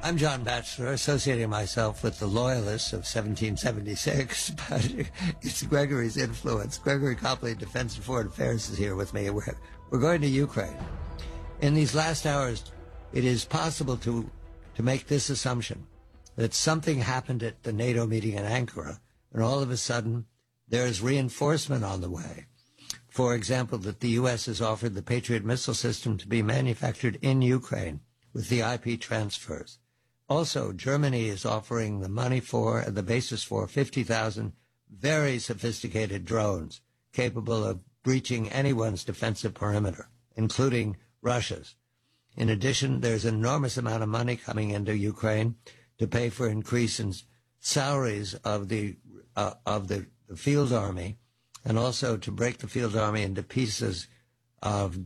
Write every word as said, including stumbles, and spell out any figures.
I'm John Batchelor, associating myself with the Loyalists of seventeen seventy-six, but it's Gregory's influence. Gregory Copley, Defense and Foreign Affairs, is here with me. We're, we're going to Ukraine. In these last hours, it is possible to, to make this assumption that something happened at the NATO meeting in Ankara, and all of a sudden there is reinforcement on the way. For example, that the U S has offered the Patriot missile system to be manufactured in Ukraine with the I P transfers. Also, Germany is offering the money for and the basis for fifty thousand very sophisticated drones capable of breaching anyone's defensive perimeter, including Russia's. In addition, there's an enormous amount of money coming into Ukraine to pay for increase in salaries of the uh, of the, the field army, and also to break the field army into pieces of